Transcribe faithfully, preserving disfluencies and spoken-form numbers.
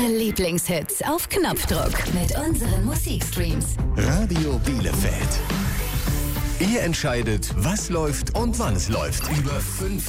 Eure Lieblingshits auf Knopfdruck mit unseren Musikstreams. Radio Bielefeld. Ihr entscheidet, was läuft und wann es läuft. Über fünf